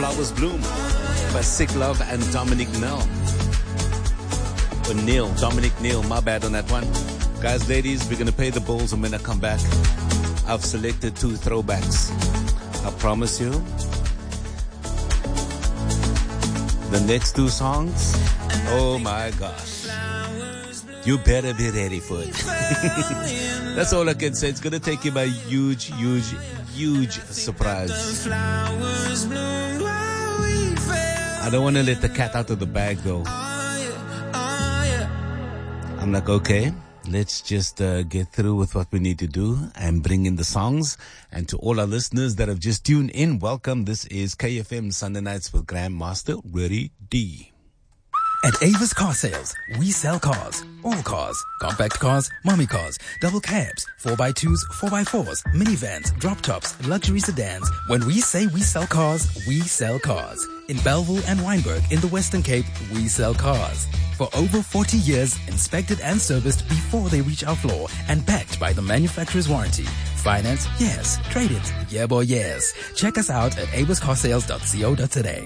Flowers Bloom by Sick Love and Dominic Dominic Neal, my bad on that one. Guys, ladies, we're going to pay the bills, and when I come back, I've selected 2 throwbacks. I promise you, the next 2 songs, oh my gosh. You better be ready for it. That's all I can say. It's going to take you by huge surprise. I don't want to let the cat out of the bag, though. I'm like, okay, let's just get through with what we need to do and bring in the songs. And to all our listeners that have just tuned in, welcome. This is KFM Sunday Nights with Grandmaster Ready D. At Avis Car Sales, we sell cars. All cars. Compact cars, mommy cars, double cabs, 4x2s, 4x4s, minivans, drop tops, luxury sedans. When we say we sell cars, we sell cars. In Belleville and Wynberg in the Western Cape, we sell cars. For over 40 years, inspected and serviced before they reach our floor and backed by the manufacturer's warranty. Finance? Yes. Trade-ins? Yeah, boy, yes. Check us out at aviscarsales.co.za.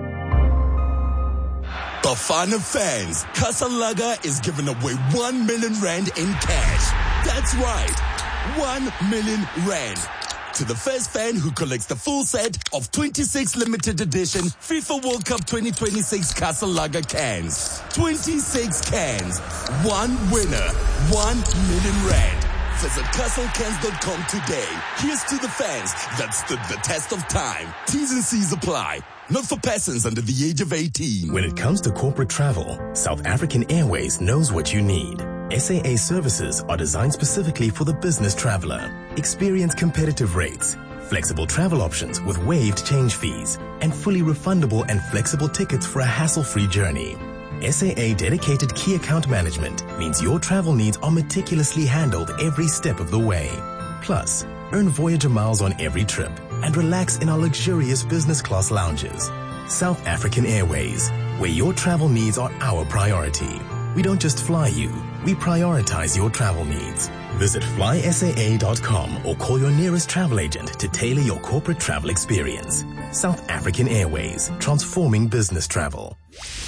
Bafana fans, Casalaga is giving away 1 million rand in cash. That's right, 1 million rand. To the first fan who collects the full set of 26 limited edition FIFA World Cup 2026 Casalaga cans. 26 cans, 1 winner, 1 million rand. Visit castlecans.com today. Here's to the fans that stood the test of time. T's and C's apply. Not for persons under the age of 18. When it comes to corporate travel, South African Airways knows what you need. SAA services are designed specifically for the business traveler. Experience competitive rates, flexible travel options with waived change fees, and fully refundable and flexible tickets for a hassle-free journey. SAA dedicated key account management means your travel needs are meticulously handled every step of the way. Plus, earn Voyager miles on every trip and relax in our luxurious business class lounges. South African Airways, where your travel needs are our priority. We don't just fly you, we prioritize your travel needs. Visit flysaa.com or call your nearest travel agent to tailor your corporate travel experience. South African Airways, transforming business travel.